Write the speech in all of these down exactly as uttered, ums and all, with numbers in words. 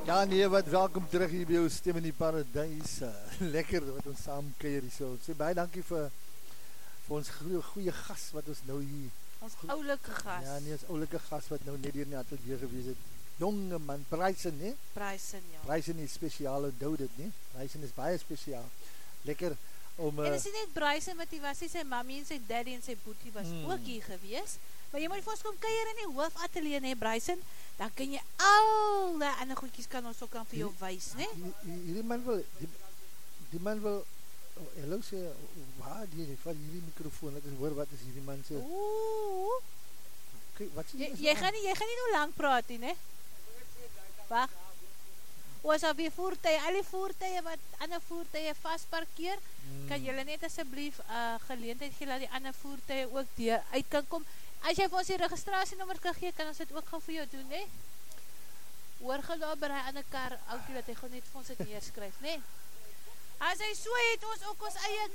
Ja nee, wat welkom terug hier by jou Stem in die Paradys. Uh, lekker wat ons saam kuier hier so. Sê baie dankie vir vir ons goeie, goeie gas wat ons nou hier. Ons oulike gas. Ja, nee, ons oulike gas wat nou net hier in die ateljee gewees het. Jonge man, Bryson, né? Bryson, ja. Bryson is spesiaal, onthou dit, né? Bryson is baie spesiaal. Lekker om uh, En is nie net Bryson wat hy was, nie sy mammy en sy daddy en sy boetie was hmm. ook hier gewees. Maar jy moet vir ons kom kuier in die hoofatelier, né, Bryson? Dan kan jy al die ander goedjies kan ons ook dan vir jou wys, né? Hierdie man wil die, die man wil oh, hallo sê, waar die die vat hierdie mikrofoon, ek is hoor wat is hierdie man sê. Ooh. Kyk, wat sê jy? Jy, jy gaan nie jy gaan nie nou lank praat nie, né? Wag. Ons al weer voertuie, al die voertuie wat ander voertuie vasparkeer, hmm. kan julle net asseblief uh, geleentheid gee dat die ander voertuie ook deur uit kan kom. As jy vir ons die registrasienommer kan gee, kan ons dit ook gaan vir jou doen, né? Hoor gelaat by die ander kar, oukie, dat hy gewoon net vir ons dit neerskryf, né? As hy so het ons ook ons eie,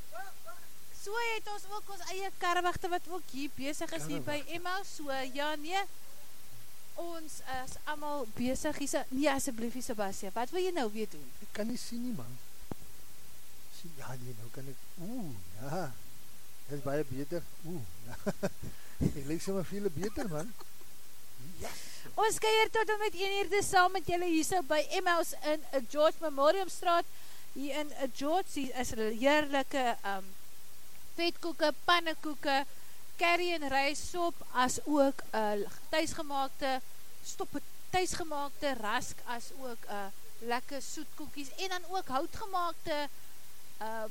so het ons ook ons eie karwagte wat ook hier bezig is hier by Emma, so, ja, nee, ons is allemaal bezig, hier, nee, asseblief, Sebastian, wat wil jy nou weer doen? Ek kan nie sien nie, man. Sien, ja, nee, nou kan ek, oeh, ja, dit is baie beter, oeh, ja. Ek lyk sommer veel beter, man. Yes. Ons kuier tot en met een uur saam met julle hier so by Emmaus in George Memorial Straat. Hier in George is heerlijke um, vetkoeke, pannekoeke, curry en rysop, as ook uh, thuisgemaakte, stoppe thuisgemaakte rask, as ook uh, lekker soetkoekies, en dan ook houtgemaakte uh,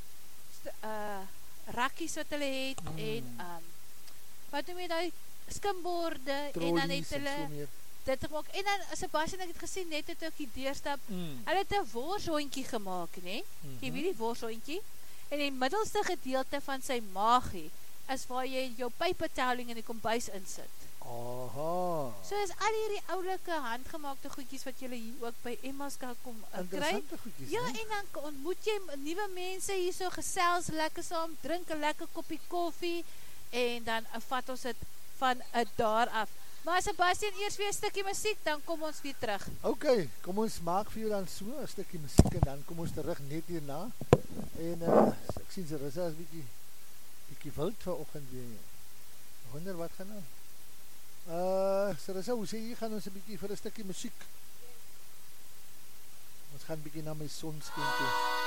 uh, rakkies wat hulle het, mm. en um, wat noem jy nou, skimborde, en dan het hulle dit gemaakt, en dan, Sebastian, ek het gesien, net het ook die deurstap, mm. hulle het een worshondjie gemaakt, ne? Mm-hmm. Jy weet die worshondjie? En die middelste gedeelte van sy maagie, is waar jy jou pypetelling in die kombuis insit. Aha. So is al hierdie oulike handgemaakte goedjies, wat jylle hier ook by Emma's kan kom uh, kry. Interessante goedjies, ja, ne? En dan ontmoet jy nieuwe mense hier so gesels, lekker saam, drink een lekker koppie koffie, en dan uh, vat ons het van uh, daar af. Maar Sebastian, eers weer een stukkie muziek, dan kom ons weer terug. Ok, kom ons maak vir jou dan so een stukkie muziek, en dan kom ons terug net hierna. En uh, ek sien Sarissa is bykie, bykie wild vanochtend weer. Ek wonder wat gaan aan. Uh, Sarissa, hoe sê jy, gaan ons een bykie vir een stukkie muziek? Ons gaan bykie na my sonskien toe.